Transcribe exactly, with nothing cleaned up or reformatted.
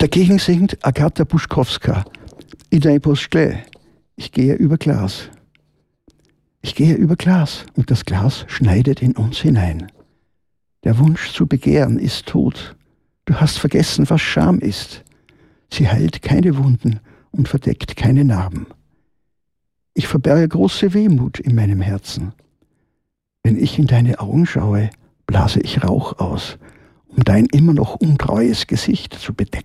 Dagegen singt Agata Buschkowska, Idę po szkle, ich gehe über Glas. Ich gehe über Glas und das Glas schneidet in uns hinein. Der Wunsch zu begehren ist tot. Du hast vergessen, was Scham ist. Sie heilt keine Wunden und verdeckt keine Narben. Ich verberge große Wehmut in meinem Herzen. Wenn ich in deine Augen schaue, blase ich Rauch aus, um dein immer noch untreues Gesicht zu bedecken.